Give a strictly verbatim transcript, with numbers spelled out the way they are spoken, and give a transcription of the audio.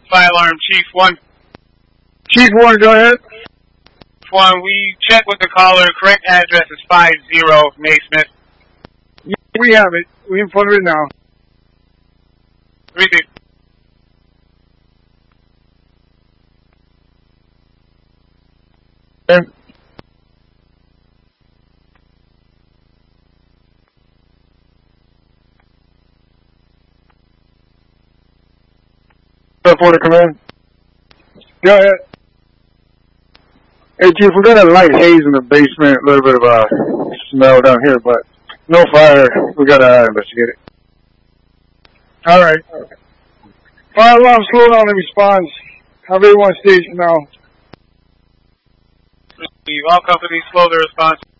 Fire alarm, Chief one. Chief one, go ahead. One, we checked with the caller. Correct address is five zero Naismith. Yeah, we have it. We're in front of it now. Receive. Okay. For the command. Go ahead. Hey, Chief, we got a light haze in the basement, a little bit of uh, smell down here, but no fire. We got to uh, investigate it. All right. Fire alarm, slow down and response. Have everyone station now. Receive. All companies slow their response.